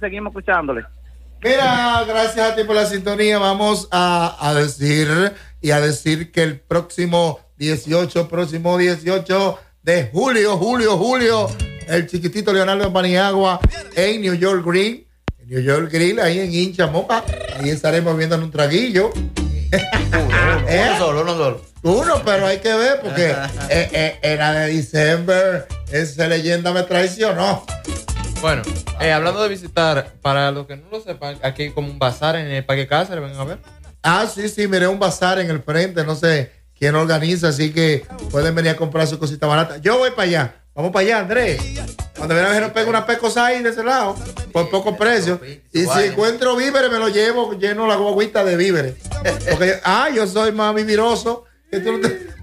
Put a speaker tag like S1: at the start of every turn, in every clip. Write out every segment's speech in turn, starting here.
S1: seguimos escuchándole.
S2: Mira, gracias a ti por la sintonía. Vamos a decir que el próximo 18 de julio, el chiquitito Leonardo Paniagua en New York Green, ahí en Hincha Moca, ahí estaremos viendo un traguillo.
S3: Uno solo.
S2: Uno, pero hay que ver porque era de diciembre, esa leyenda me traicionó.
S4: Bueno, hablando de visitar, para los que no lo sepan, aquí hay como un bazar en el Parque Cáceres, ven a ver.
S2: Sí, miré un bazar en el frente, no sé quién organiza, así que pueden venir a comprar su cosita barata. Yo voy para allá, vamos para allá, Andrés. Cuando viene a ver, nos pega una pecosa ahí de ese lado, por poco precio. Y si encuentro víveres, me lo llevo, lleno la guaguita de víveres. Porque, yo soy más viviroso. Que tú no te...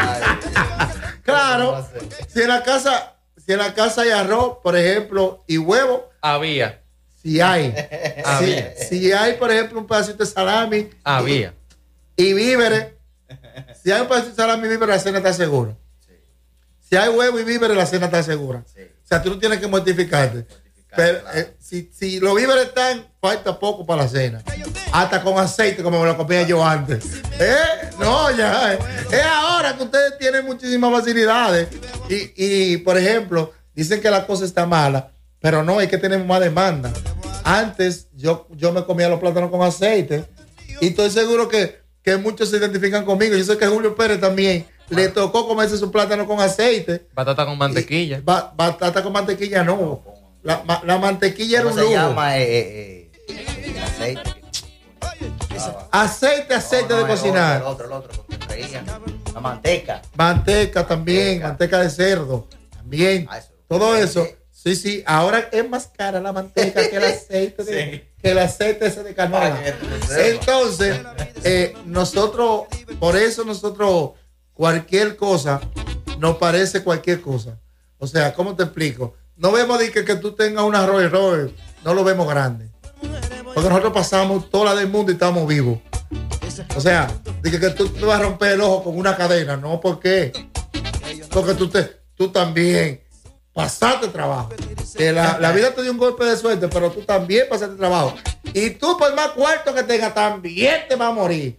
S2: Claro, si en la casa hay arroz, por ejemplo, y huevo.
S4: Había.
S2: Si hay. Si hay, por ejemplo, un pedacito de salami.
S4: Había.
S2: Y víveres. Si hay un pedacito de salami y víveres, la cena está segura. Sí. Si hay huevo y víveres, la cena está segura. Sí. O sea, tú no tienes que mortificarte. Pero claro. Si los víveres están, falta poco para la cena. Hasta con aceite, como me lo comía yo antes. No, ya. Es ahora que ustedes tienen muchísimas facilidades. Y, por ejemplo, dicen que la cosa está mala, pero no, es que tenemos más demanda. Antes, yo me comía los plátanos con aceite. Y estoy seguro que muchos se identifican conmigo. Yo sé que Julio Pérez también le tocó comerse su plátano con aceite.
S4: Batata con mantequilla.
S2: Batata con mantequilla no. La mantequilla era un lujo.
S3: ¿Cómo se llama el aceite?
S2: Aceite de cocinar.
S3: El otro, porque traía la manteca.
S2: Manteca también, manteca de cerdo. También. Todo eso. Sí. Ahora es más cara la manteca que el aceite que el aceite ese de canola. Entonces, por eso nosotros, cualquier cosa, nos parece cualquier cosa. O sea, ¿cómo te explico? No vemos de que tú tengas una Rolls Royce, no lo vemos grande. Porque nosotros pasamos toda la del mundo y estamos vivos. O sea, de que tú te vas a romper el ojo con una cadena, no, ¿por qué? Porque tú también pasaste trabajo. Que la vida te dio un golpe de suerte, pero tú también pasaste trabajo. Y tú, por más cuarto que tengas, también te vas a morir.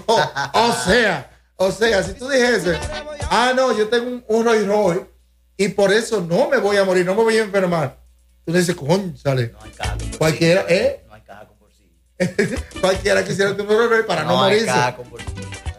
S2: O sea, si tú dijese, no, yo tengo un Rolls Royce y por eso no me voy a morir, no me voy a enfermar. Tú dices, cónchale. No hay caja con cualquiera,
S3: No hay caja con bolsillo.
S2: Cualquiera quisiera tener un Rolls Royce para no morirse.
S3: No hay caja con bolsillo.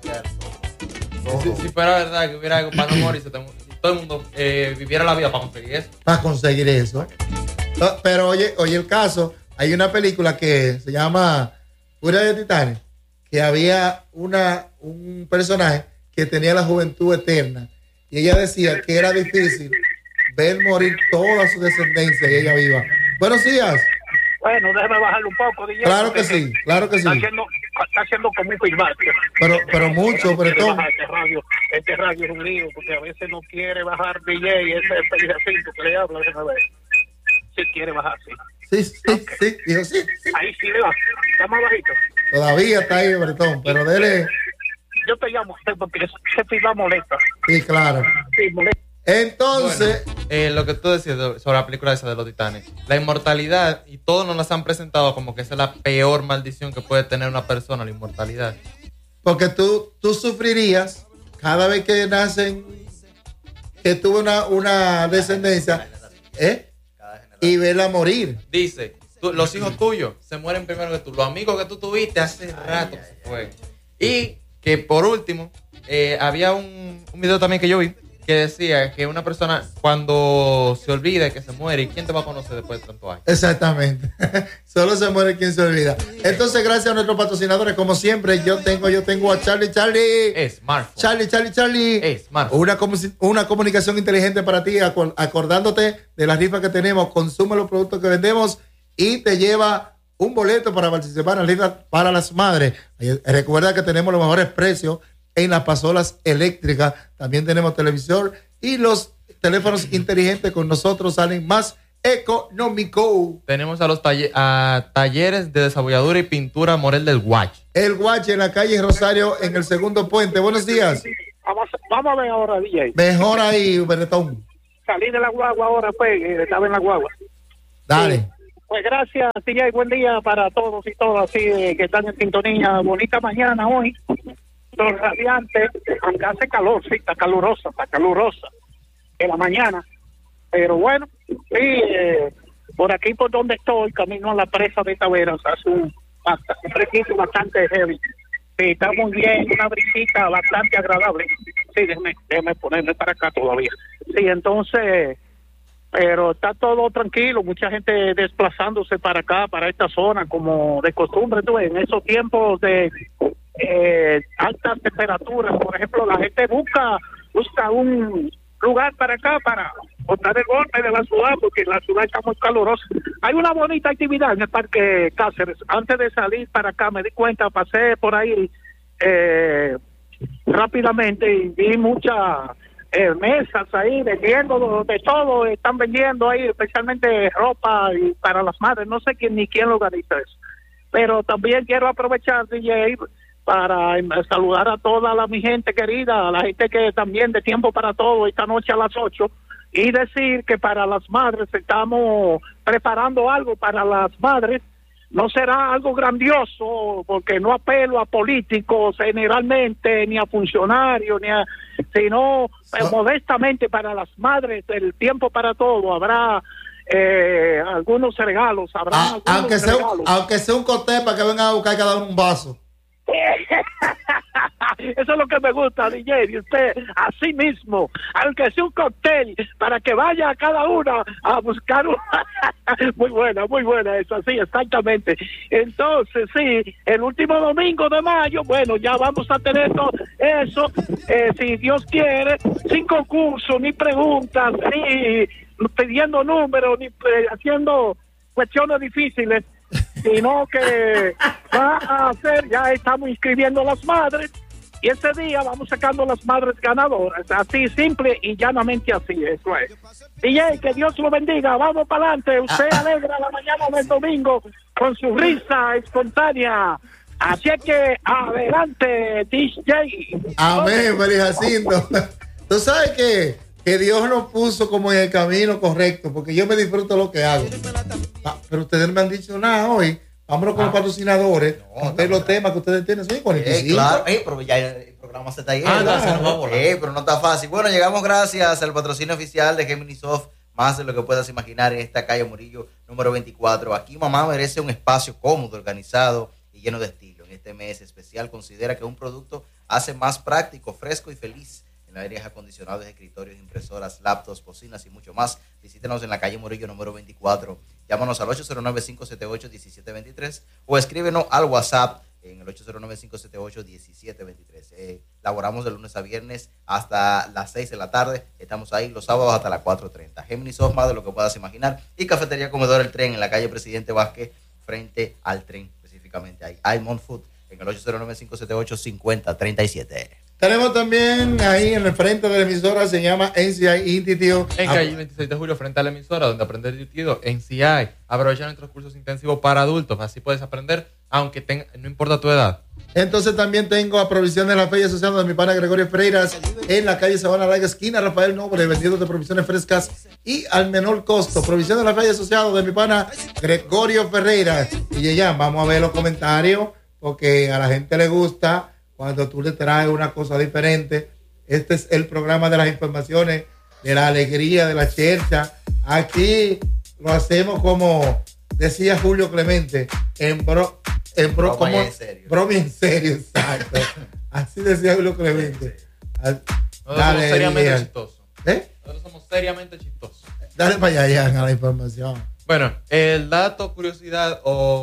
S4: Si fuera verdad que hubiera algo para no morirse, todo el mundo viviera la vida para conseguir eso.
S2: Para conseguir eso. Pero oye el caso, hay una película que se llama Furia de Titanes, que había un personaje que tenía la juventud eterna. Y ella decía que era difícil ver morir toda su descendencia y ella viva. Buenos días.
S5: Bueno, déjeme bajarlo un poco, DJ.
S2: Claro que sí.
S5: Está haciendo como un filmate.
S2: Pero mucho, Bretón.
S5: Este radio es un lío, porque a veces no quiere bajar DJ, ese pejacito que le habla, déjame ver. Sí quiere bajar, sí.
S2: Sí, dijo sí.
S5: Ahí sí le va. Está más bajito.
S2: Todavía está ahí, Bretón, pero dele.
S5: Yo te llamo porque ese fila molesta.
S2: Sí, claro.
S5: Sí, molesta.
S2: Entonces,
S4: bueno, lo que tú decías sobre la película esa de los Titanes, la inmortalidad, y todos nos las han presentado como que esa es la peor maldición que puede tener una persona, la inmortalidad.
S2: Porque tú sufrirías cada vez que nacen, que tuvo una descendencia, y verla morir.
S4: Dice, los hijos tuyos se mueren primero que tú, los amigos que tú tuviste hace rato se fue. Y que por último, había un video también que yo vi que decía que una persona cuando se olvida que se muere, ¿y quién te va a conocer después de tantos años?
S2: Exactamente. Solo se muere quien se olvida. Entonces, gracias a nuestros patrocinadores, como siempre, yo tengo a Charlie.
S4: Smartphone.
S2: Charlie.
S4: Smartphone.
S2: Una comunicación inteligente para ti, acordándote de las rifas que tenemos. Consume los productos que vendemos y te lleva un boleto para participar en la rifa para las madres. Recuerda que tenemos los mejores precios en las pasolas eléctricas. También tenemos televisor y los teléfonos inteligentes con nosotros salen más económico.
S4: Tenemos a los talleres de desabolladura y pintura Morel del Guach.
S2: El Guach en la calle Rosario, en el segundo puente. Buenos días.
S5: Vamos a ver ahora, DJ.
S2: Mejor ahí, Bretón.
S5: Salí de la guagua ahora, pues, estaba en la guagua.
S2: Dale.
S5: Sí. Pues gracias, DJ. Buen día para todos y todas así que están en sintonía. Bonita mañana hoy. Sol radiante, aunque hace calor, sí, está calurosa en la mañana. Pero bueno, sí, por aquí por donde estoy, camino a la presa de Taveras, hace un fresquito bastante heavy. Sí, está muy bien, una brisita bastante agradable. Sí, déjeme ponerme para acá todavía. Sí, entonces, pero está todo tranquilo, mucha gente desplazándose para acá, para esta zona, como de costumbre, tú, en esos tiempos de altas temperaturas, por ejemplo, la gente busca un lugar para acá para botar el golpe de la ciudad, porque la ciudad está muy calurosa. Hay una bonita actividad en el Parque Cáceres. Antes de salir para acá me di cuenta, pasé por ahí rápidamente y vi muchas mesas ahí vendiendo de todo, están vendiendo ahí especialmente ropa y para las madres, no sé quién lo organiza eso. Pero también quiero aprovechar, DJ, para saludar a toda mi gente querida, a la gente que también de Tiempo para Todo esta noche a las 8, y decir que para las madres estamos preparando algo para las madres. No será algo grandioso, porque no apelo a políticos generalmente, ni a funcionarios, sino modestamente para las madres del Tiempo para Todo. Habrá algunos regalos,
S2: aunque sea un cóctel para que vengan a buscar cada uno un vaso.
S5: Eso es lo que me gusta, DJ, y usted así mismo, aunque sea un cóctel para que vaya a cada una a buscar muy buena eso, sí, exactamente. Entonces, sí, el último domingo de mayo, bueno, ya vamos a tener todo eso, si Dios quiere, sin concurso, ni preguntas, ni pidiendo números, ni haciendo cuestiones difíciles, sino que va a hacer, ya estamos inscribiendo a las madres, y ese día vamos sacando las madres ganadoras, así simple y llanamente así, eso es. DJ, que Dios lo bendiga, vamos para adelante, usted alegra la mañana del domingo con su risa espontánea, así es que adelante, DJ.
S2: Amén, María Jacinto. Tú sabes que Dios nos puso como en el camino correcto, porque yo me disfruto lo que hago. Pero ustedes no me han dicho nada hoy. Vámonos con los patrocinadores. Ver los temas que ustedes tienen. Soy 45.
S3: Claro, pero ya el programa se está yendo. Pero no está fácil. Bueno, llegamos gracias al patrocinio oficial de Gemini Soft, más de lo que puedas imaginar, en esta calle Murillo, número 24. Aquí mamá merece un espacio cómodo, organizado y lleno de estilo. En este mes especial considera que un producto hace más práctico, fresco y feliz en aires acondicionados, escritorios, impresoras, laptops, bocinas y mucho más. Visítenos en la calle Murillo número 24. Llámanos al 809-578-1723 o escríbenos al WhatsApp en el 809-578-1723. Laboramos de lunes a viernes hasta las 6 de la tarde. Estamos ahí los sábados hasta las 4:30. Gemini Soft, más de lo que puedas imaginar. Y Cafetería Comedor El Tren en la calle Presidente Vázquez, frente al tren específicamente. Ahí hay Mont Food en el 809-578-5037.
S2: Tenemos también ahí en el frente de la emisora, se llama NCI Institute.
S4: En calle 26 de julio, frente a la emisora, donde aprender divertido, NCI. Aprovecha nuestros cursos intensivos para adultos. Así puedes aprender, aunque no importa tu edad.
S2: Entonces también tengo a Provisiones de la Feria Asociada de mi pana Gregorio Freiras en la calle Sabana Larga, esquina Rafael Noble, vendiendo de provisiones frescas y al menor costo. Provisiones de la Feria Asociada de mi pana Gregorio Ferreira. Y ya, vamos a ver los comentarios, porque a la gente le gusta cuando tú le traes una cosa diferente. Este es el programa de las informaciones, de la alegría, de la chercha. Aquí lo hacemos como decía Julio Clemente, broma en serio, exacto. Así decía Julio Clemente.
S4: Nosotros somos seriamente chistosos. Nosotros somos seriamente chistosos.
S2: Dale para allá, a la información.
S4: Bueno, el dato curiosidad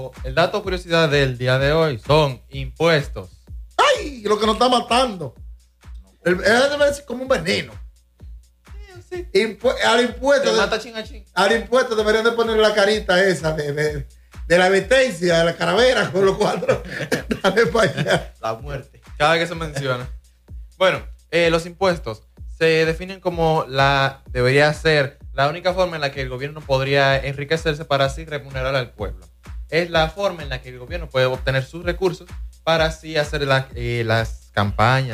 S4: del día de hoy son impuestos.
S2: ¡Ay! Lo que nos está matando. Debe ser como un veneno.
S4: Sí.
S2: Al impuesto.
S4: Mata chin a chin.
S2: Al impuesto deberían de poner la carita esa de la advertencia, de la calavera con los cuatro. Dale para allá.
S3: La muerte.
S4: Cada vez que se menciona. Bueno, los impuestos se definen como debería ser la única forma en la que el gobierno podría enriquecerse para así remunerar al pueblo. Es la forma en la que el gobierno puede obtener sus recursos para así hacer las campañas,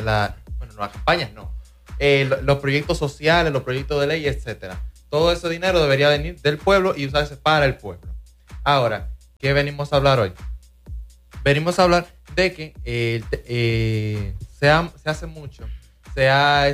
S4: los proyectos sociales, los proyectos de ley, etcétera. Todo ese dinero debería venir del pueblo y usarse para el pueblo. Ahora, ¿qué venimos a hablar hoy? Venimos a hablar de que se hace mucho, se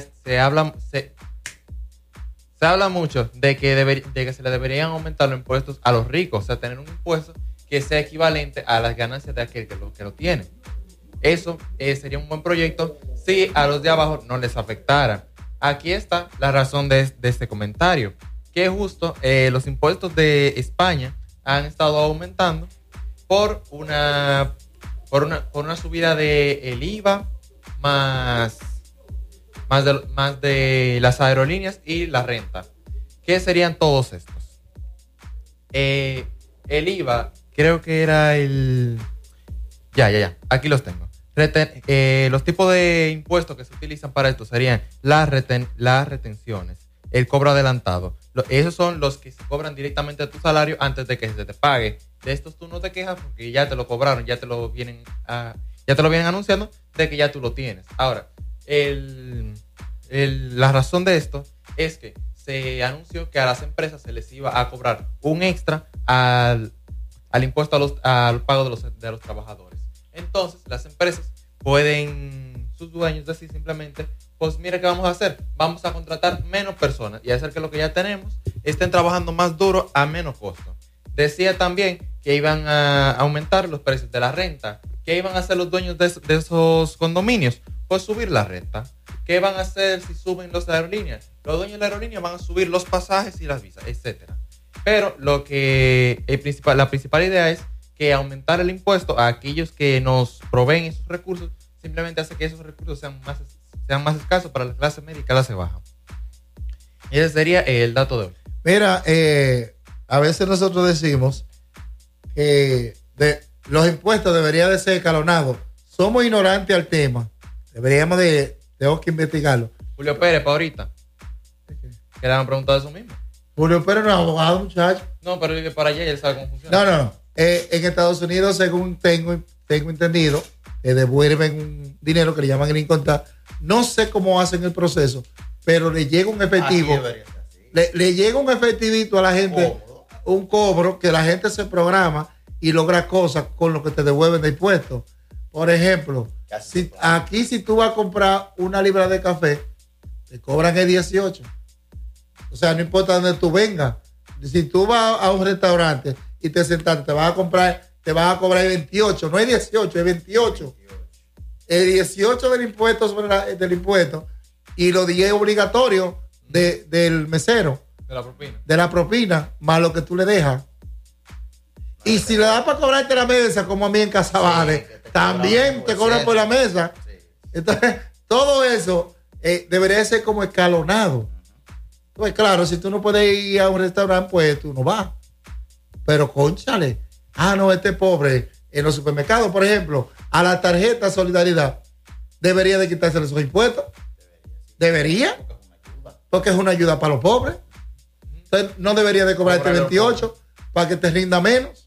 S4: habla mucho de que se le deberían aumentar los impuestos a los ricos, o sea, tener un impuesto que sea equivalente a las ganancias de aquel que lo tiene. Eso sería un buen proyecto si a los de abajo no les afectara. Aquí está la razón de este comentario, que justo los impuestos de España han estado aumentando por una subida del IVA más de las aerolíneas y la renta. ¿Qué serían todos estos? El IVA, creo que era el... Ya, aquí los tengo. Los tipos de impuestos que se utilizan para esto serían las retenciones, el cobro adelantado. Esos son los que se cobran directamente a tu salario antes de que se te pague. De estos tú no te quejas porque ya te lo cobraron, ya te lo vienen anunciando de que ya tú lo tienes. Ahora, la razón de esto es que se anunció que a las empresas se les iba a cobrar un extra al impuesto al pago de los trabajadores. Entonces, las empresas sus dueños decir simplemente, pues mira qué vamos a hacer, vamos a contratar menos personas y hacer que lo que ya tenemos estén trabajando más duro a menos costo. Decía también que iban a aumentar los precios de la renta. ¿Qué iban a hacer los dueños de esos condominios? Pues subir la renta. ¿Qué van a hacer si suben las aerolíneas? Los dueños de la aerolínea van a subir los pasajes y las visas, etc. Pero la principal idea es que aumentar el impuesto a aquellos que nos proveen esos recursos simplemente hace que esos recursos sean más escasos para la clase media y clase baja. Ese sería el dato de hoy.
S2: Mira, a veces nosotros decimos que los impuestos deberían de ser escalonados. Somos ignorantes al tema. Tenemos que investigarlo.
S4: Julio Pérez, para ahorita. Que le han preguntado eso mismo.
S2: Julio Pérez no es abogado, muchacho.
S4: No, pero vive para allá y él sabe cómo funciona.
S2: No. En Estados Unidos, según tengo entendido, devuelven un dinero que le llaman el incontar. No sé cómo hacen el proceso, pero le llega un efectivo. Le llega un efectivito a la gente, un cobro que la gente se programa y logra cosas con lo que te devuelven de impuestos. Por ejemplo, si tú vas a comprar una libra de café, te cobran el 18. O sea, no importa dónde tú vengas. Si tú vas a un restaurante y te sentaste, te vas a cobrar el 28. No es 18, es 28. El 18 del impuesto del impuesto y los 10 obligatorios del mesero. De la propina, más lo que tú le dejas. Y si le das para cobrarte la mesa, como a mí en Casabales, también te cobran por la mesa. Entonces, todo eso debería ser como escalonado. Pues claro, si tú no puedes ir a un restaurante, pues tú no vas. Pero cónchale, no, este pobre en los supermercados, por ejemplo, a la tarjeta Solidaridad, debería de quitarse esos impuestos. Debería. Porque es una ayuda para los pobres. Entonces, no debería de cobrarte 28 para que te rinda menos.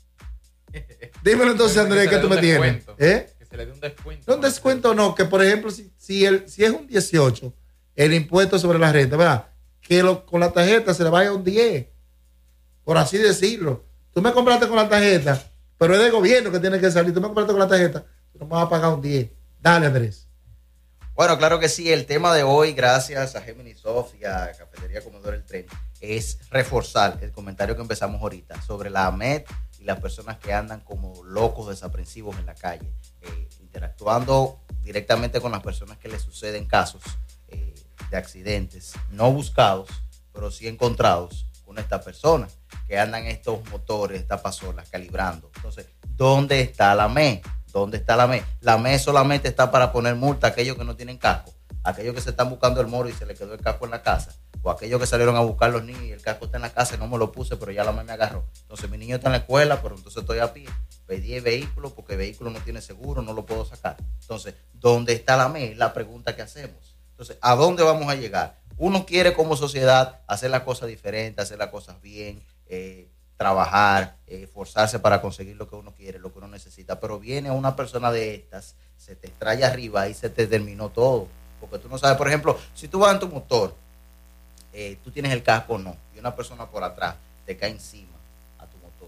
S2: Dímelo entonces, Andrés, ¿qué tú me tienes?
S4: Que se le dé un descuento.
S2: No, un descuento no, que por ejemplo, si es un 18, el impuesto sobre la renta, ¿verdad? Que con la tarjeta se le vaya un 10, por así decirlo. Tú me compraste con la tarjeta, pero es del gobierno que tiene que salir. Tú me compraste con la tarjeta, tú no me vas a pagar un 10. Dale, Andrés.
S3: Bueno, claro que sí. El tema de hoy, gracias a Gemini Soft y a Cafetería Comodoro El Tren, es reforzar el comentario que empezamos ahorita sobre la AMET y las personas que andan como locos desaprensivos en la calle, interactuando directamente con las personas que les suceden casos de accidentes no buscados, pero sí encontrados con estas personas que andan estos motores, estas pasolas, calibrando. Entonces, ¿dónde está la AMET? ¿Dónde está la AMET? La AMET solamente está para poner multa a aquellos que no tienen casco, a aquellos que se están buscando el moro y se le quedó el casco en la casa, o aquellos que salieron a buscar los niños y el casco está en la casa y no me lo puse, pero ya la AMET me agarró. Entonces mi niño está en la escuela, pero entonces estoy a pie. Pedí el vehículo porque el vehículo no tiene seguro, no lo puedo sacar. Entonces, ¿dónde está la AMET? Es la pregunta que hacemos. Entonces, ¿a dónde vamos a llegar? Uno quiere como sociedad hacer las cosas diferentes, hacer las cosas bien, trabajar, esforzarse para conseguir lo que uno quiere, lo que uno necesita, pero viene una persona de estas, se te trae arriba y se te terminó todo, porque tú no sabes. Por ejemplo, si tú vas en tu motor, tú tienes el casco o no, y una persona por atrás te cae encima a tu motor y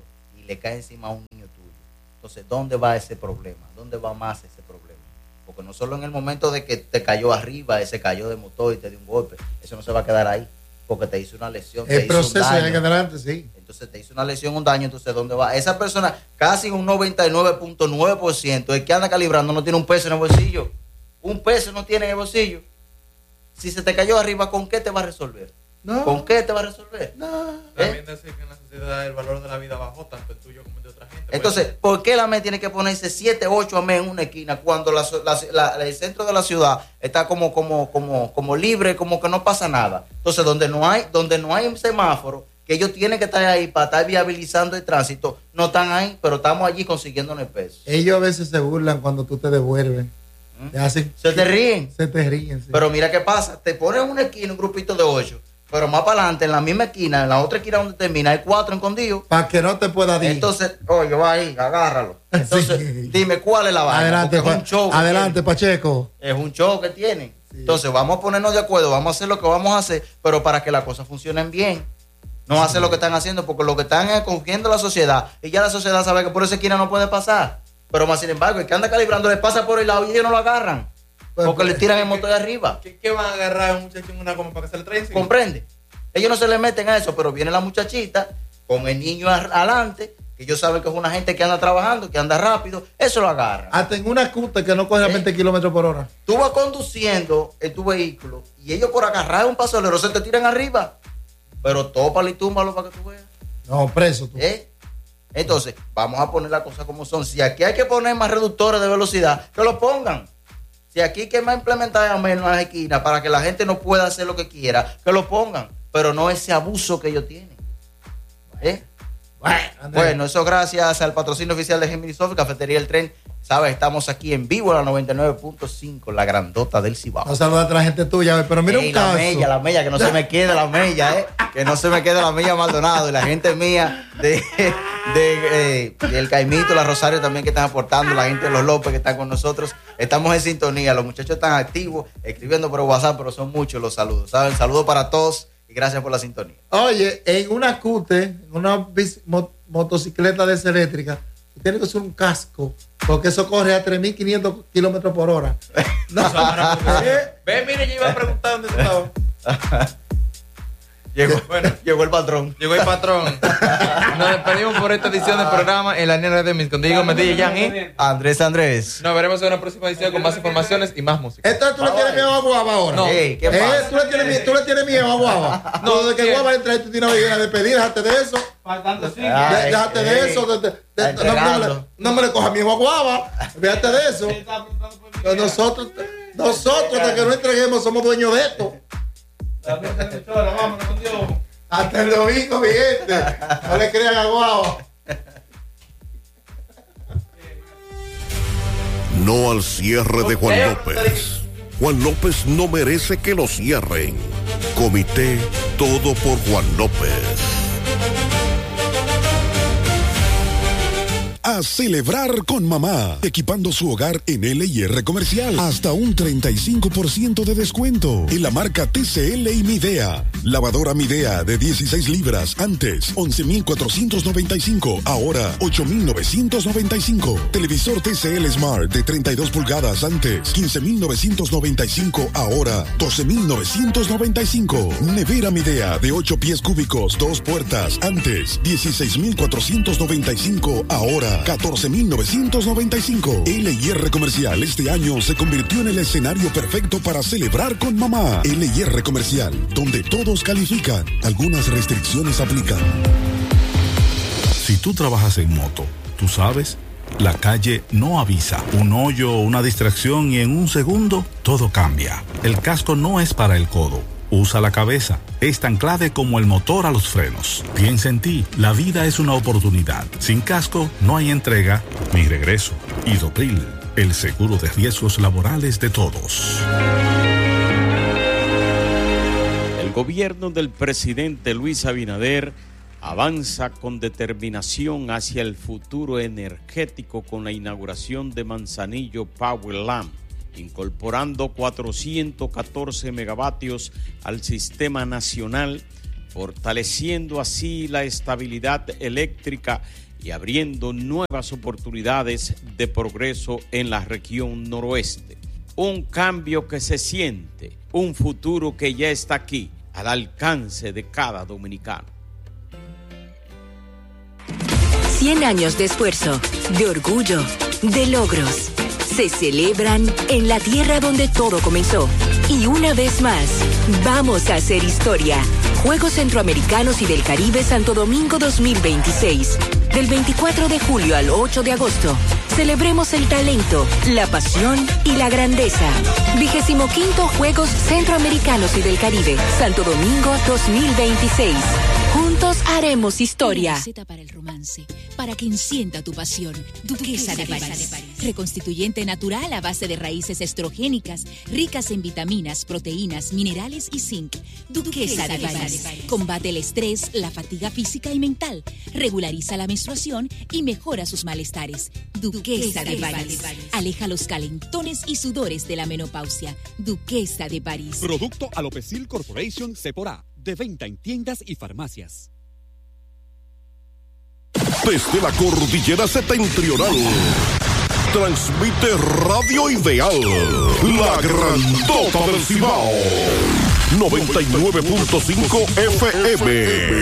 S3: le cae encima a un niño tuyo. Entonces, ¿dónde va ese problema? ¿Dónde va más ese problema? Porque no solo en el momento de que te cayó arriba, se cayó de motor y te dio un golpe, eso no se va a quedar ahí, porque te hizo una lesión.
S2: El proceso de adelante, sí.
S3: Entonces te hizo una lesión, un daño, entonces ¿dónde va? Esa persona, casi un 99.9%, el que anda calibrando no tiene un peso en el bolsillo. Un peso no tiene en el bolsillo. Si se te cayó arriba, ¿con qué te va a resolver?
S2: No.
S3: ¿Con qué te va a resolver?
S2: No.
S4: También decir que en la sociedad el valor de la vida bajó, tanto el tuyo como el de otra gente.
S3: Entonces, ¿por qué la AME tiene que ponerse 7, 8 AME en una esquina cuando el centro de la ciudad está como libre, como que no pasa nada? Entonces, donde no hay un semáforo, que ellos tienen que estar ahí para estar viabilizando el tránsito, no están ahí, pero estamos allí consiguiendo el peso.
S2: Ellos a veces se burlan cuando tú te devuelves.
S3: Se te ríen.
S2: Se te ríen, sí.
S3: Pero mira qué pasa, te ponen en una esquina un grupito de 8, pero más para adelante, en la misma esquina, en la otra esquina donde termina, hay 4 escondidos.
S2: Para que no te pueda decir.
S3: Entonces, oye, va ahí, agárralo. Entonces,
S2: Sí.
S3: dime cuál es la vaina.
S2: Adelante,
S3: Porque es un show.
S2: adelante, Pacheco.
S3: Es un show que tienen.
S2: Sí.
S3: Entonces, vamos a ponernos de acuerdo, vamos a hacer lo que vamos a hacer, pero para que las cosas funcionen bien. No hacer lo que están haciendo, porque lo que están es cogiendo la sociedad, y ya la sociedad sabe que por esa esquina no puede pasar. Pero más sin embargo, el que anda calibrando le pasa por el lado y ellos no lo agarran. Porque le tiran el motor de arriba.
S4: ¿Qué van a agarrar a un muchacho en una goma para que se le traigan?
S3: ¿Comprende? Ellos no se le meten a eso, pero viene la muchachita con el niño adelante, que ellos saben que es una gente que anda trabajando, que anda rápido, eso lo agarran.
S2: Hasta en una scooter que no coge a 20 kilómetros por hora.
S3: Tú vas conduciendo en tu vehículo y ellos por agarrar un pasolero se te tiran arriba, pero tópalo y túmbalo para que tú veas.
S2: No, preso tú.
S3: Entonces, vamos a poner las cosas como son. Si aquí hay que poner más reductores de velocidad, que lo pongan. Si aquí hay que más implementar en las esquinas para que la gente no pueda hacer lo que quiera, que lo pongan. Pero no ese abuso que ellos tienen. Bueno, eso gracias al patrocinio oficial de Gemini Soft, Cafetería El Tren. ¿Sabes? Estamos aquí en vivo a la 99.5, la grandota del Cibao.
S2: No saluda a la gente tuya, pero mira un caso.
S3: La mella, que no se me quede la mella, que no se me quede la mella Maldonado y la gente mía del Caimito, la Rosario también que están aportando, la gente de los López que están con nosotros. Estamos en sintonía, los muchachos están activos, escribiendo por WhatsApp, pero son muchos los saludos. ¿Saben? Saludos para todos y gracias por la sintonía.
S2: Oye, en una scooter, en una motocicleta de esa eléctrica, tiene que usar un casco, porque eso corre a 3.500 kilómetros por hora. No.
S4: Ve, mire, yo iba a preguntar dónde estaba.
S3: Llegó el patrón.
S4: Llegó el patrón. Nos despedimos por esta edición del programa en la línea de mis contigo, Medellín, Jan y
S3: Andrés.
S4: Nos veremos en una próxima edición con más informaciones y más música.
S2: Entonces tú le tienes miedo a Guava ahora.
S4: No.
S3: ¿Qué pasa?
S2: ¿Tú le tienes miedo a Guava? No, desde que Guava entra y tú tienes una despedir, déjate de eso. Déjate de eso. No me le cojas miedo a Guava. Déjate de eso. Nosotros, hasta que no entreguemos, somos dueños de esto. Hasta el domingo, mi gente. No le crean a Guava.
S1: No al cierre de Juan López. Juan López no merece que lo cierren. Comité Todo por Juan López. A celebrar con mamá, equipando su hogar en L&R Comercial. Hasta un 35% de descuento en la marca TCL y Midea. Lavadora Midea de 16 libras, antes 11.495, ahora 8.995. Televisor TCL Smart de 32 pulgadas, antes 15.995, ahora 12.995. Nevera Midea de 8 pies cúbicos, 2 puertas, antes 16.495, ahora 14.995. L&R Comercial este año se convirtió en el escenario perfecto para celebrar con mamá. L&R Comercial, donde todos califican. Algunas restricciones aplican.
S6: Si tú trabajas en moto, tú sabes, la calle no avisa. Un hoyo, una distracción y en un segundo todo cambia. El casco no es para el codo. Usa la cabeza. Es tan clave como el motor a los frenos. Piensa en ti. La vida es una oportunidad. Sin casco no hay entrega ni regreso. Idopril, el seguro de riesgos laborales de todos.
S7: El gobierno del presidente Luis Abinader avanza con determinación hacia el futuro energético con la inauguración de Manzanillo Power Lamp, incorporando 414 megavatios al sistema nacional, fortaleciendo así la estabilidad eléctrica y abriendo nuevas oportunidades de progreso en la región noroeste. Un cambio que se siente, un futuro que ya está aquí, al alcance de cada dominicano.
S8: 100 años de esfuerzo, de orgullo, de logros. Se celebran en la tierra donde todo comenzó. Y una vez más, vamos a hacer historia. Juegos Centroamericanos y del Caribe Santo Domingo 2026. Del 24 de julio al 8 de agosto. Celebremos el talento, la pasión y la grandeza. 25º Juegos Centroamericanos y del Caribe Santo Domingo 2026. Juntos haremos historia.
S9: Una receta para el romance, para que encienda tu pasión. Duquesa de París. Reconstituyente natural a base de raíces estrogénicas, ricas en vitaminas, proteínas, minerales y zinc. Duquesa de París. Combate el estrés, la fatiga física y mental. Regulariza la menstruación y mejora sus malestares. Duquesa de París. Aleja los calentones y sudores de la menopausia. Duquesa de París.
S10: Producto Alopecil Corporation Sephora. De venta en tiendas y farmacias.
S1: Desde la cordillera septentrional, transmite Radio Ideal, la grandota del Cibao, 99.5 FM.